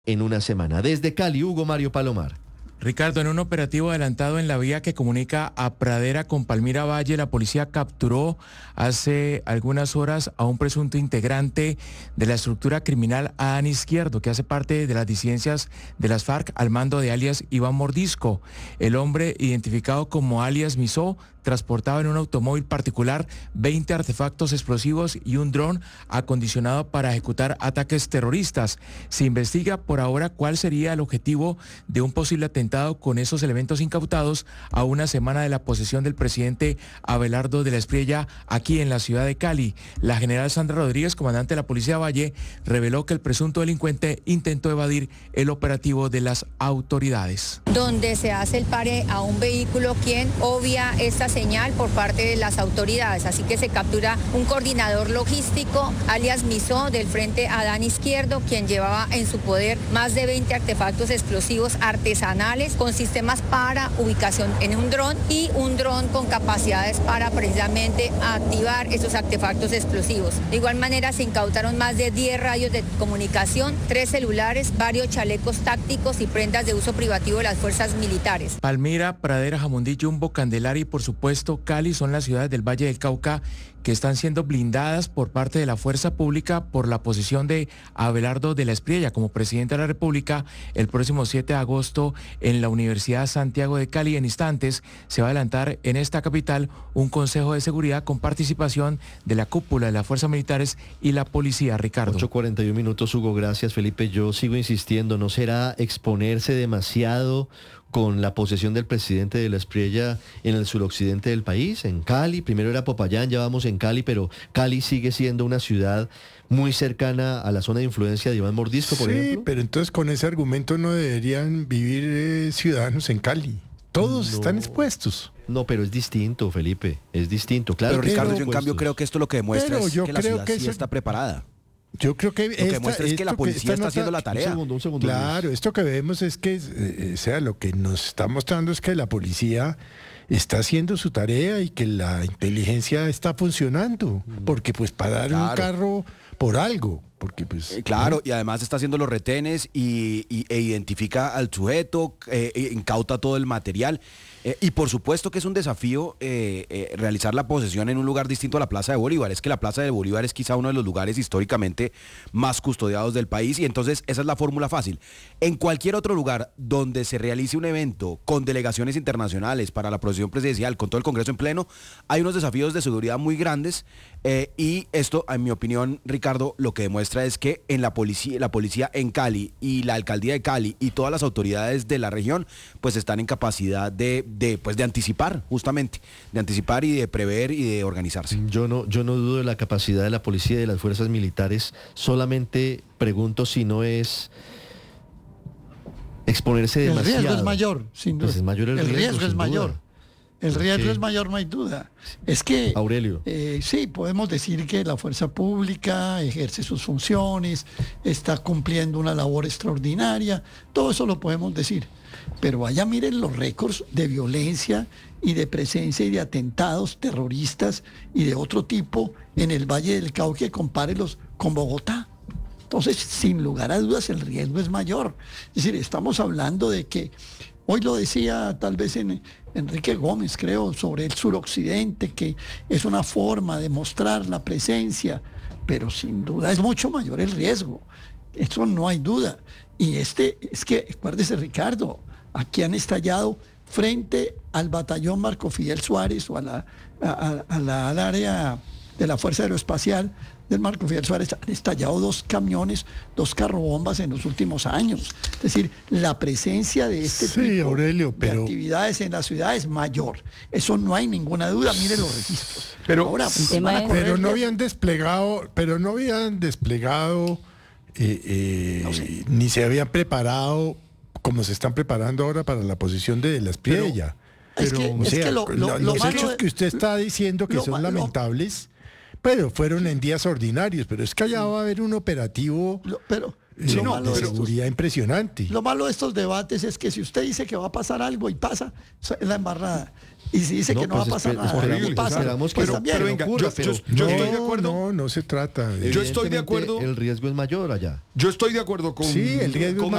en una semana. Desde Cali, Hugo Mario Palomar. Ricardo, en un operativo adelantado en la vía que comunica a Pradera con Palmira Valle, la policía capturó hace algunas horas a un presunto integrante de la estructura criminal Adán Izquierdo, que hace parte de las disidencias de las FARC al mando de alias Iván Mordisco. El hombre, identificado como alias Misó, transportaba en un automóvil particular 20 artefactos explosivos y un dron acondicionado para ejecutar ataques terroristas. Se investiga por ahora cuál sería el objetivo de un posible atentado con esos elementos incautados a una semana de la posesión del presidente Abelardo de la Espriella aquí en la ciudad de Cali. La general Sandra Rodríguez, comandante de la Policía Valle, reveló que el presunto delincuente intentó evadir el operativo de las autoridades. Donde se hace el pare a un vehículo quien obvia esta señal por parte de las autoridades, así que se captura un coordinador logístico, alias Misó, del Frente Adán Izquierdo, quien llevaba en su poder más de 20 artefactos explosivos artesanales con sistemas para ubicación en un dron y un dron con capacidades para precisamente activar esos artefactos explosivos. De igual manera se incautaron más de 10 radios de comunicación, 3 celulares, varios chalecos tácticos y prendas de uso privativo de las fuerzas militares. Palmira, Pradera, Jamundí, Jumbo, Candelaria y por supuesto Cali son las ciudades del Valle del Cauca que están siendo blindadas por parte de la fuerza pública por la posición de Abelardo de la Espriella como presidente de la República el próximo 7 de agosto en la Universidad Santiago de Cali. En instantes se va a adelantar en esta capital un consejo de seguridad con participación de la cúpula de las fuerzas militares y la policía. Ricardo. 8:41 minutos, Hugo. Gracias, Felipe. Yo sigo insistiendo, ¿no será exponerse demasiado con la posesión del presidente de la Espriella en el suroccidente del país, en Cali? Primero era Popayán, ya vamos en Cali, pero Cali sigue siendo una ciudad muy cercana a la zona de influencia de Iván Mordisco, por ejemplo. Sí, pero entonces con ese argumento no deberían vivir ciudadanos en Cali. Todos están expuestos. No, pero es distinto, Felipe, es distinto. Claro, pero Ricardo, yo en cambio creo que esto lo que demuestra es que la ciudad sí está preparada. Yo creo que lo que demuestra es que la policía está haciendo la tarea. Un segundo. Claro, esto que vemos es que, lo que nos está mostrando es que la policía está haciendo su tarea y que la inteligencia está funcionando. Porque pues pararon un carro por algo. Porque pues claro, y además está haciendo los retenes e identifica al sujeto, incauta todo el material. Y por supuesto que es un desafío realizar la posesión en un lugar distinto a la Plaza de Bolívar. Es que la Plaza de Bolívar es quizá uno de los lugares históricamente más custodiados del país y entonces esa es la fórmula fácil. En cualquier otro lugar donde se realice un evento con delegaciones internacionales para la procesión presidencial, con todo el Congreso en pleno, hay unos desafíos de seguridad muy grandes y esto, en mi opinión, Ricardo, lo que demuestra es que en la policía en Cali y la alcaldía de Cali y todas las autoridades de la región pues están en capacidad de anticipar, justamente, de anticipar y de prever y de organizarse. Yo no dudo de la capacidad de la policía y de las fuerzas militares, solamente pregunto si no es exponerse demasiado. El riesgo es mayor, sin duda. Pues es mayor el riesgo es mayor. El riesgo es mayor, no hay duda. Es que, Aurelio. Sí, podemos decir que la fuerza pública ejerce sus funciones, está cumpliendo una labor extraordinaria, todo eso lo podemos decir. Pero vaya, miren los récords de violencia y de presencia y de atentados terroristas y de otro tipo en el Valle del Cauca, compárelos con Bogotá. Entonces, sin lugar a dudas, el riesgo es mayor. Es decir, estamos hablando de que, hoy lo decía tal vez Enrique Gómez, creo, sobre el suroccidente, que es una forma de mostrar la presencia, pero sin duda es mucho mayor el riesgo. Eso no hay duda. Y es que, acuérdese, Ricardo, aquí han estallado frente al batallón Marco Fidel Suárez o al área de la Fuerza Aeroespacial del Marco Fidel Suárez, han estallado 2 camiones, 2 carrobombas en los últimos años. Es decir, la presencia de este tipo Aurelio, de actividades en la ciudad es mayor. Eso no hay ninguna duda, miren los registros. Pero, ahora, pero no habían desplegado, ni se habían preparado como se están preparando ahora para la posición de la Espriella. Los hechos que usted está diciendo que son lamentables, pero fueron en días ordinarios. Pero es que allá va a haber un operativo Sí, Lo no, malo pero de seguridad impresionante. Lo malo de estos debates es que si usted dice que va a pasar algo y pasa, es la embarrada. Y si dice que no va a pasar nada y pasa, esperamos pues que también. pero venga, ocurra, yo estoy de acuerdo. No se trata de... Yo estoy de Evidentemente, acuerdo. El riesgo es mayor allá. Yo estoy de acuerdo con, Sí, el riesgo con es